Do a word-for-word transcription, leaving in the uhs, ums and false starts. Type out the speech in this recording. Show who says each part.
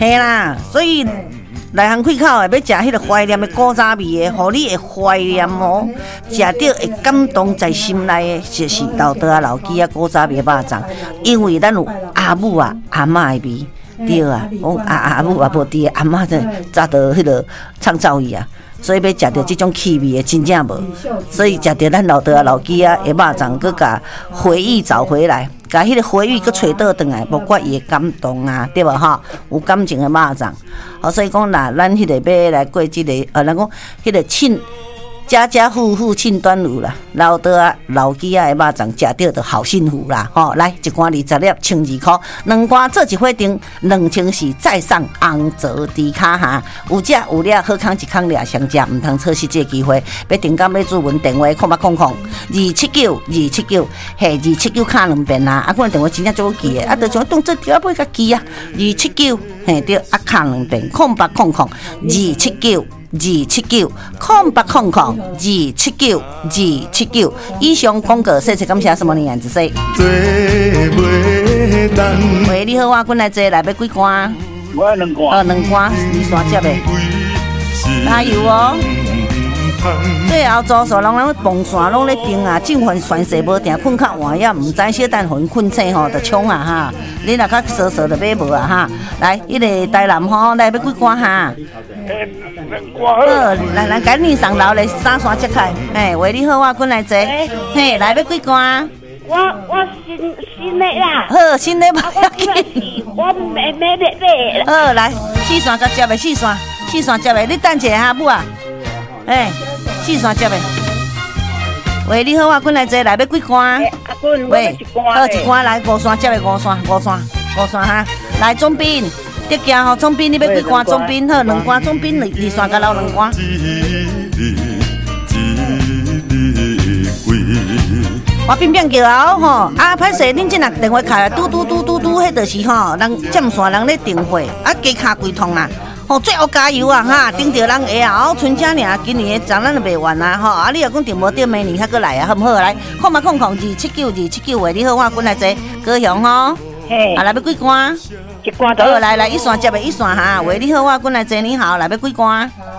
Speaker 1: 嘿啦，所以内行开口的要食迄个怀念的古早味的，互你会怀念哦，食到会感动在心内的，就是豆豆啊、老鸡啊、古早味的肉粽，因为咱有阿母啊、阿嬷的味。对啊，讲阿阿母也无伫，阿嬷在早到迄个创造伊啊，所以要食到即种气味的真正无，所以食到咱老豆啊、老鸡啊的肉粽，佮甲回忆找回来，甲迄个回忆佮找倒转来，无管伊的感动啊，对无吼？有感情的肉粽，好，所以讲啦，咱迄个要来过即、这个，呃，咱讲迄个庆。家家户户庆端午啦，老豆啊、老鸡啊的肉粽食到就好幸福啦！吼、哦，来一罐二十粒，千二块，两罐做一伙订，两千四再上红折低卡哈，有食有了，好康一康俩，上食唔通错失这个机会。要订购要注文电话空八空空二七九二七九，嘿二七九卡两遍啦，啊，可能电话真正做记的，啊，就像当做条尾甲记啊，二七九嘿对，啊卡两遍空八空空二七九。二七九空八空空二七九二七九，以上广告谢谢感谢什么年子说。喂，你好，我滚来坐，来要几罐？
Speaker 2: 我要两罐。
Speaker 1: 哦，两罐，二三只的，加油哦！最后左手人人蹦线拢咧定啊，正反全势无定，困较晚也毋知小等互因困醒吼，就冲啊哈！你若较傻傻就买无啊哈！来，迄、那个台南吼，来要几罐哈？好，来来，赶紧上楼来三山接开。哎，喂，你好，我滚来坐。嘿，来要几罐？
Speaker 3: 我我新新的啦。
Speaker 1: 好，新的吧。
Speaker 3: 我没没买买。
Speaker 1: 好，来四线甲接的四线，四线接的，你等一下哈，母啊。哎，四线接的。喂，你好，我滚来坐，来要几罐？
Speaker 3: 阿滚，喂，
Speaker 1: 好一罐来五线接的五线五线五线哈，来总兵。得惊吼，总兵你要几罐？总兵好，两罐总兵二二线甲留两罐。我变变叫啊吼，啊歹势，恁即若电话卡嘟嘟嘟嘟嘟，迄就是吼，人占线人咧订货，啊加卡几通啦。吼，最后加油啊哈！订着人下啊，春节尔，今年的账咱就卖完啊吼。啊，你若讲订无到，明年还阁来啊，好毋好？来，空嘛空空二七九二七九位，你好，我滚来坐，高雄吼。嘿，啊来要几罐？
Speaker 3: 一罐
Speaker 1: 好，来来一线接的一线哈。喂，你好，我滚来坐，你好，来要几罐？